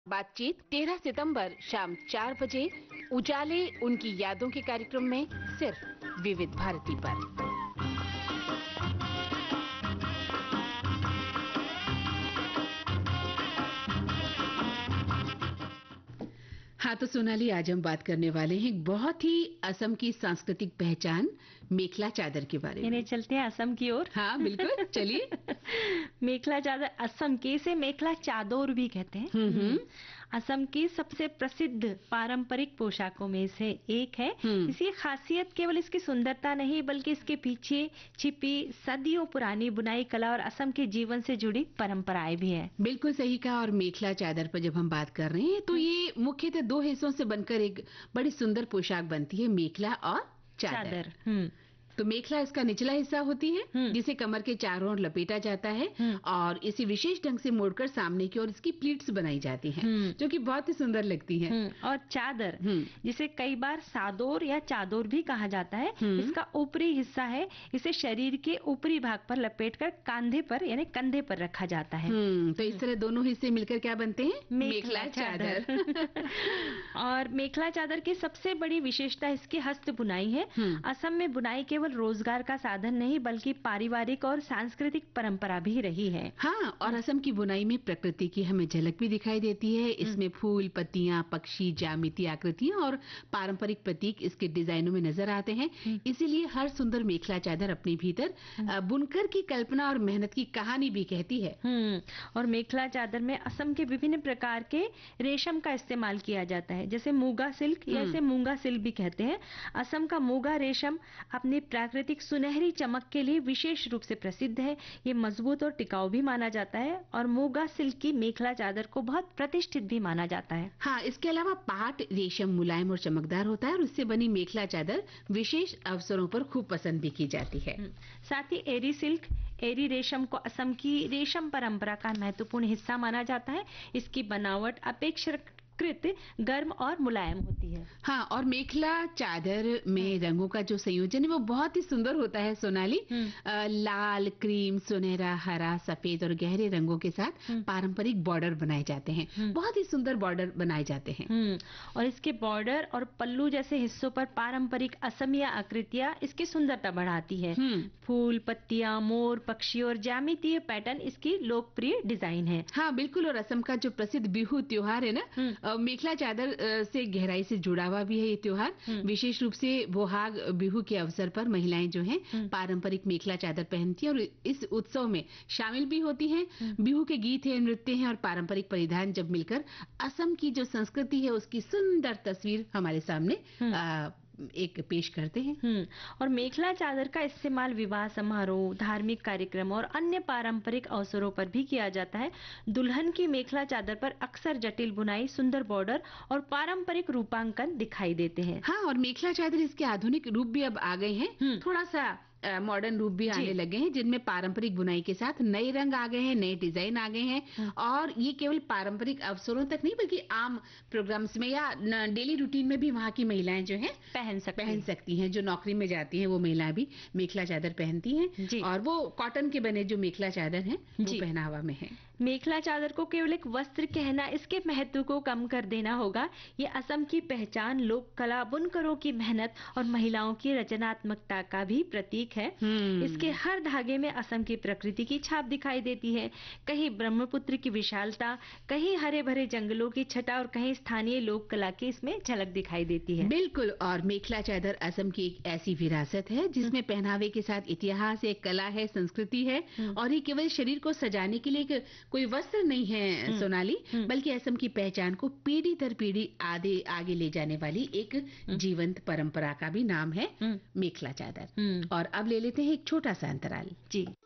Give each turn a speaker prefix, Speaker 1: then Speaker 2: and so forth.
Speaker 1: बातचीत 13 सितंबर शाम 4 बजे उजाले उनकी यादों के कार्यक्रम में सिर्फ विविध भारती पर। हाँ तो सोनाली, आज हम बात करने वाले हैं बहुत ही असम की सांस्कृतिक पहचान मेखला चादर के बारे में।
Speaker 2: चलते हैं असम की ओर।
Speaker 1: हाँ बिल्कुल, चलिए।
Speaker 2: मेखला चादर असम के इसे मेखला चादोर भी कहते हैं। असम की सबसे प्रसिद्ध पारंपरिक पोशाकों में से एक है। इसकी खासियत केवल इसकी सुंदरता नहीं बल्कि इसके पीछे छिपी सदियों पुरानी बुनाई कला और असम के जीवन से जुड़ी परंपराएं भी हैं।
Speaker 1: बिल्कुल सही कहा। और मेखला चादर पर जब हम बात कर रहे हैं तो ये मुख्यतः दो हिस्सों से बनकर एक बड़ी सुंदर पोशाक बनती है, मेखला और चादर। तो मेखला इसका निचला हिस्सा होती है जिसे कमर के चारों ओर लपेटा जाता है और इसी विशेष ढंग से मोड़कर सामने की ओर इसकी प्लीट्स बनाई जाती हैं जो कि बहुत ही सुंदर लगती है।
Speaker 2: और चादर जिसे कई बार सादोर या चादोर भी कहा जाता है, इसका ऊपरी हिस्सा है। इसे शरीर के ऊपरी भाग पर लपेटकर कांधे पर यानी कंधे पर रखा जाता है।
Speaker 1: तो इस तरह दोनों हिस्से मिलकर क्या बनते हैं? मेखला चादर।
Speaker 2: और मेखला चादर की सबसे बड़ी विशेषता इसकी हस्त बुनाई है। असम में बुनाई केवल रोजगार का साधन नहीं बल्कि पारिवारिक और सांस्कृतिक परंपरा भी रही है।
Speaker 1: हाँ, और असम की बुनाई में प्रकृति की हमें झलक भी दिखाई देती है। इसमें फूल, पत्तियां, पक्षी, ज्यामितीय आकृतियां और पारंपरिक प्रतीक इसके डिजाइनों में नजर आते हैं। इसीलिए हर सुंदर मेखला चादर अपने भीतर बुनकर की कल्पना और मेहनत की कहानी भी कहती है।
Speaker 2: और मेखला चादर में असम के विभिन्न प्रकार के रेशम का इस्तेमाल किया जाता है, जैसे मूंगा सिल्क या इसे मूंगा सिल्क भी कहते हैं। असम का मूंगा रेशम अपनी प्राकृतिक सुनहरी चमक के लिए विशेष रूप से प्रसिद्ध है। ये मजबूत और टिकाऊ भी माना जाता है और मूंगा सिल्क की मेखला चादर को बहुत प्रतिष्ठित भी माना जाता है।
Speaker 1: हाँ, इसके अलावा पाट रेशम मुलायम और चमकदार होता है और उससे बनी मेखला चादर विशेष अवसरों पर खूब पसंद भी की जाती है।
Speaker 2: साथ ही एरी सिल्क, एरी रेशम को असम की रेशम परंपरा का महत्वपूर्ण हिस्सा माना जाता है। इसकी बनावट अपेक्षाकृत गर्म और मुलायम होती है।
Speaker 1: हाँ, और मेखला चादर में रंगों का जो संयोजन है वो बहुत ही सुंदर होता है सोनाली। लाल, क्रीम, सुनहरा, हरा, सफेद और गहरे रंगों के साथ पारंपरिक बॉर्डर बनाए जाते हैं। बहुत ही सुंदर बॉर्डर बनाए जाते हैं।
Speaker 2: और इसके बॉर्डर और पल्लू जैसे हिस्सों पर पारंपरिक असमिया आकृतियां इसकी सुंदरता बढ़ाती है। फूल, पत्तियां, मोर, पक्षी और ज्यामितीय पैटर्न इसकी लोकप्रिय डिजाइन है।
Speaker 1: हाँ बिल्कुल। और असम का जो प्रसिद्ध बिहू त्योहार है ना, मेखला चादर से गहराई से जुड़ा हुआ भी है ये त्योहार। विशेष रूप से बोहाग बिहू के अवसर पर महिलाएं जो हैं पारंपरिक मेखला चादर पहनती हैं और इस उत्सव में शामिल भी होती हैं। बिहू के गीत हैं, नृत्य हैं और पारंपरिक परिधान जब मिलकर असम की जो संस्कृति है उसकी सुंदर तस्वीर हमारे सामने एक पेश करते हैं।
Speaker 2: और मेखला चादर का इस्तेमाल विवाह समारोह, धार्मिक कार्यक्रम और अन्य पारंपरिक अवसरों पर भी किया जाता है। दुल्हन की मेखला चादर पर अक्सर जटिल बुनाई, सुंदर बॉर्डर और पारंपरिक रूपांकन दिखाई देते हैं।
Speaker 1: हाँ, और मेखला चादर इसके आधुनिक रूप भी अब आ गए हैं। थोड़ा सा मॉडर्न रूप भी आने लगे हैं जिनमें पारंपरिक बुनाई के साथ नए रंग आ गए हैं, नए डिजाइन आ गए हैं। और ये केवल पारंपरिक अवसरों तक नहीं बल्कि आम प्रोग्राम्स में या डेली रूटीन में भी वहाँ की महिलाएं जो हैं पहन सकती हैं। जो नौकरी में जाती हैं वो महिलाएं भी मेखला चादर पहनती हैं और वो कॉटन के बने जो मेखला चादर हैं वो पहनावा में है।
Speaker 2: मेखला चादर को केवल एक वस्त्र कहना इसके महत्व को कम कर देना होगा। ये असम की पहचान, लोक कला, बुनकरों की मेहनत और महिलाओं की रचनात्मकता का भी प्रतीक है। इसके हर धागे में असम की प्रकृति की छाप दिखाई देती है। कहीं ब्रह्मपुत्र की विशालता, कहीं हरे भरे जंगलों की छटा और कहीं स्थानीय लोक कला की इसमें झलक दिखाई देती है।
Speaker 1: बिल्कुल। और मेखला चादर असम की एक ऐसी विरासत है जिसमें पहनावे के साथ इतिहास है, कला है, संस्कृति है और ये केवल शरीर को सजाने के लिए कोई वस्त्र नहीं है सोनाली, बल्कि असम की पहचान को पीढ़ी दर पीढ़ी आगे ले जाने वाली एक जीवंत परंपरा का भी नाम है मेखला चादर। और अब ले लेते हैं एक छोटा सा अंतराल।
Speaker 2: जी।